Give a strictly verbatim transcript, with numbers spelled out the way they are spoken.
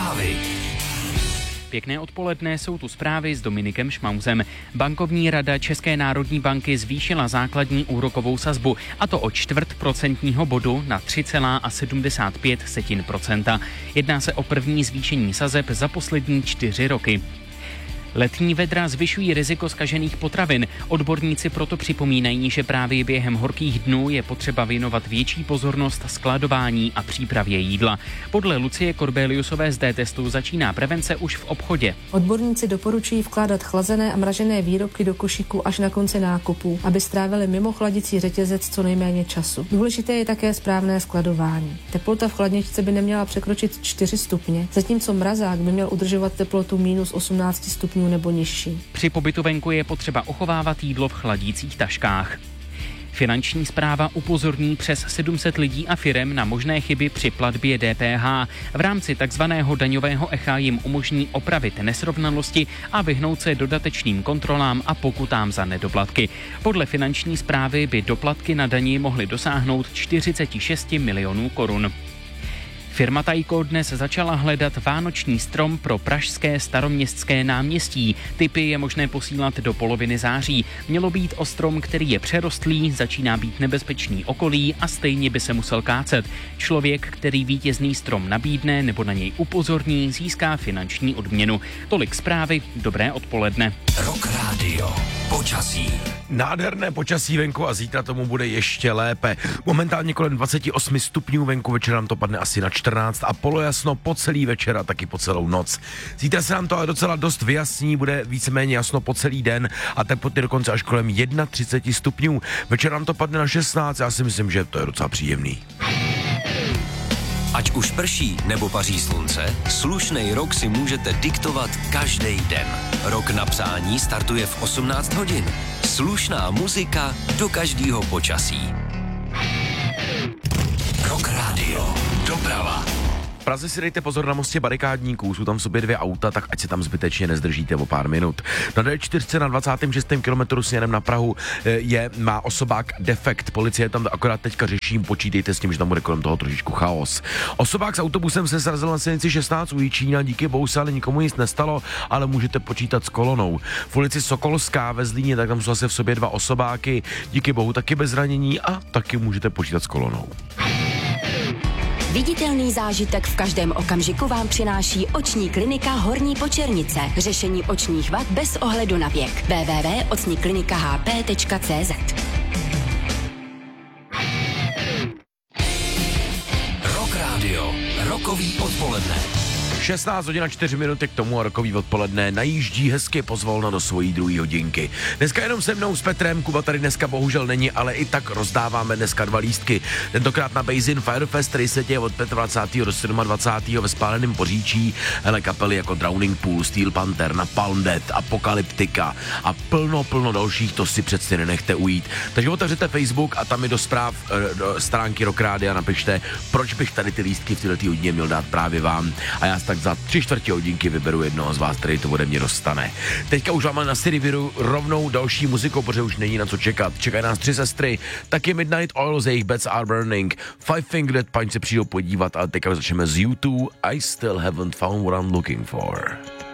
Zprávy. Pěkné odpoledne, jsou tu zprávy s Dominikem Šmauzem. Bankovní rada České národní banky zvýšila základní úrokovou sazbu, a to o čtvrt procentního bodu na tři celá sedmdesát pět procenta. Jedná se o první zvýšení sazeb za poslední čtyři roky. Letní vedra zvyšují riziko zkažených potravin. Odborníci proto připomínají, že právě během horkých dnů je potřeba věnovat větší pozornost skladování a přípravě jídla. Podle Lucie Korbeliusové z D-testu začíná prevence už v obchodě. Odborníci doporučují vkládat chlazené a mražené výrobky do košíku až na konci nákupu, aby strávili mimo chladicí řetězec co nejméně času. Důležité je také správné skladování. Teplota v chladničce by neměla překročit čtyři stupně, zatímco mrazák by měl udržovat teplotu minus osmnáct stupňů nebo nižší. Při pobytu venku je potřeba uchovávat jídlo v chladících taškách. Finanční správa upozorní přes sedm set lidí a firem na možné chyby při platbě D P H. V rámci takzvaného daňového echa jim umožní opravit nesrovnalosti a vyhnout se dodatečným kontrolám a pokutám za nedoplatky. Podle finanční správy by doplatky na dani mohly dosáhnout čtyřicet šest milionů korun. Firma Tajko dnes začala hledat vánoční strom pro pražské Staroměstské náměstí. Tipy je možné posílat do poloviny září. Mělo být o strom, který je přerostlý, začíná být nebezpečný okolí a stejně by se musel kácet. Člověk, který vítězný strom nabídne nebo na něj upozorní, získá finanční odměnu. Tolik zprávy, dobré odpoledne. Rock Radio. Počasí. Nádherné počasí venku a zítra tomu bude ještě lépe. Momentálně kolem dvacet osm stupňů venku, večer nám to padne asi na čtrnáct a polojasno po celý večer a taky po celou noc. Zítra se nám to ale docela dost vyjasní, bude víceméně jasno po celý den a teploty dokonce až kolem třicet jedna stupňů. Večer nám to padne na šestnáct, já si myslím, že to je docela příjemný. Ať už prší nebo paří slunce, slušnej rok si můžete diktovat každý den. Rok na přání startuje v osmnáct hodin. Slušná muzika do každého počasí. Rock Radio. Doprava. V Praze si dejte pozor na mostě barikádníků, jsou tam v sobě dvě auta, tak ať se tam zbytečně nezdržíte o pár minut. Na D čtyři na dvacátém šestém kilometru směrem na Prahu je, má osobák defekt, policie tam akorát teďka řeší, počítejte s tím, že tam bude kolem toho trošičku chaos. Osobák s autobusem se srazil na silnici šestnáct u Jičína, díky bohu se ale nikomu nic nestalo, ale můžete počítat s kolonou. V ulici Sokolská ve Zlíně, tak tam jsou zase v sobě dva osobáky, díky bohu taky bez zranění a taky můžete počítat s kolonou. Viditelný zážitek v každém okamžiku vám přináší oční klinika Horní Počernice. Řešení očních vad bez ohledu na věk. w w w tečka oční klinika h p tečka c z Rock Radio. Rokový odpoledne. šestnáct hodin a čtyři minuty k tomu a rokový odpoledne najíždí hezky pozvolna do svojí druhé hodinky. Dneska jenom se mnou s Petrem, Kuba tady dneska bohužel není, ale i tak rozdáváme dneska dva lístky. Tentokrát na Basin Firefest, který se děje od dvacátého pátého do dvacátého sedmého ve Spáleném Poříčí, hele kapely jako Drowning Pool, Steel Panther, Napalm Death, Apokalyptika a plno, plno dalších, to si přece nenechte ujít. Takže otevřete Facebook a tam mi do zpráv do stránky Rock Radio napište, proč bych tady ty lístky v této hodině měl dát právě vám. A já tak za tři čtvrtě hodinky vyberu jednoho z vás, který to ode mě dostane. Teďka už máme na Siri vyberu rovnou další muziku, protože už není na co čekat. Čekají nás tři sestry, taky Midnight Oil, jejich Beds Are Burning, Five Finger Death Punch se přijdou podívat, ale teďka začneme z U dva, I Still Haven't Found What I'm Looking For.